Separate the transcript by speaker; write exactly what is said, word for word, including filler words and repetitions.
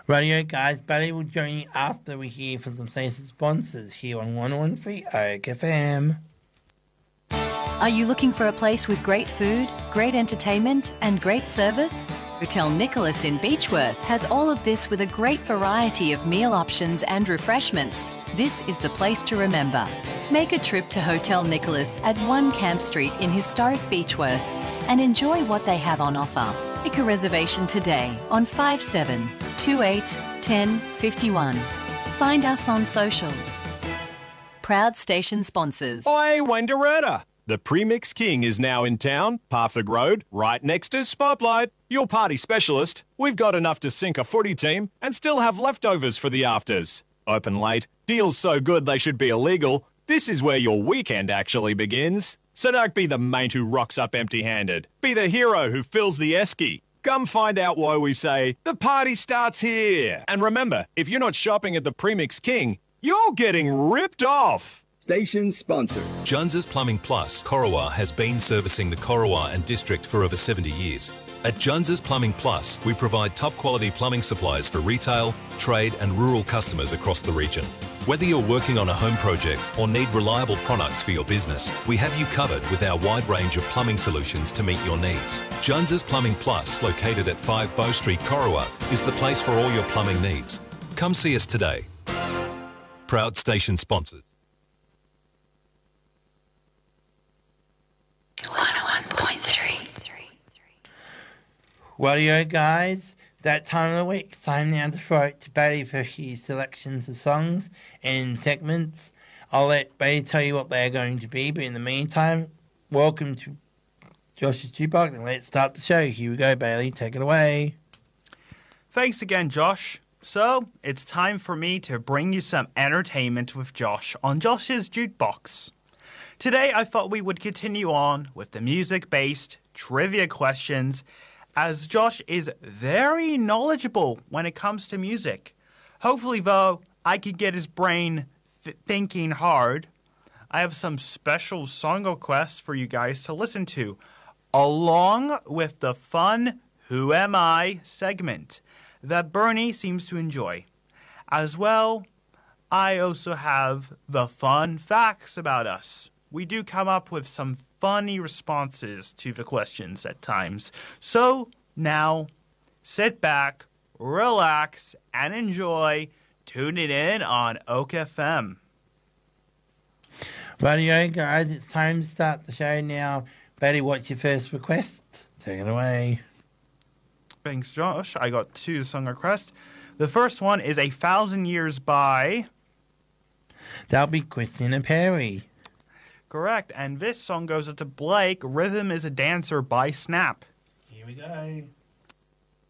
Speaker 1: Radio guys, Buddy will join you after we hear from some station sponsors here on one oh one point three Oak F M.
Speaker 2: Are you looking for a place with great food, great entertainment and great service? Hotel Nicholas in Beechworth has all of this with a great variety of meal options and refreshments. This is the place to remember. Make a trip to Hotel Nicholas at one Camp Street in historic Beechworth and enjoy what they have on offer. Make a reservation today on five seven two eight one oh five one. Find us on socials. Proud station sponsors.
Speaker 3: Oi, Wendouretta! The Premix King is now in town, Parford Road, right next to Spotlight. Your party specialist. We've got enough to sink a footy team and still have leftovers for the afters. Open late, deals so good they should be illegal. This is where your weekend actually begins. So don't be the mate who rocks up empty-handed. Be the hero who fills the esky. Come find out why we say, the party starts here. And remember, if you're not shopping at the Premix King, you're getting ripped off.
Speaker 4: Station sponsor.
Speaker 5: Jones's Plumbing Plus, Corowa, has been servicing the Corowa and district for over seventy years. At Jones's Plumbing Plus, we provide top-quality plumbing supplies for retail, trade and rural customers across the region. Whether you're working on a home project or need reliable products for your business, we have you covered with our wide range of plumbing solutions to meet your needs. Jones's Plumbing Plus, located at five Bow Street, Corowa, is the place for all your plumbing needs. Come see us today. Proud station sponsors.
Speaker 2: one oh one point three.
Speaker 1: Radio guys, that time of the week, time now to throw it to Betty for his selections of songs and segments. I'll let Betty tell you what they're going to be, but in the meantime, welcome to Josh's Jukebox, and let's start the show. Here we go, Bailey, take it away.
Speaker 6: Thanks again, Josh. So, it's time for me to bring you some entertainment with Josh on Josh's Jukebox. Today, I thought we would continue on with the music-based trivia questions, as Josh is very knowledgeable when it comes to music. Hopefully, though, I can get his brain th- thinking hard. I have some special song requests for you guys to listen to, along with the fun Who Am I segment that Bernie seems to enjoy. As well, I also have the fun facts about us. We do come up with some funny responses to the questions at times. So now, sit back, relax, and enjoy tuning in on Oak F M.
Speaker 1: Radio guys, it's time to start the show now. Betty, what's your first request? Take it away.
Speaker 6: Thanks, Josh. I got two song requests. The first one is A Thousand Years by...
Speaker 1: That'll be Christina Perri.
Speaker 6: Correct. And this song goes out to Blake. Rhythm is a Dancer by Snap.
Speaker 1: Here we go.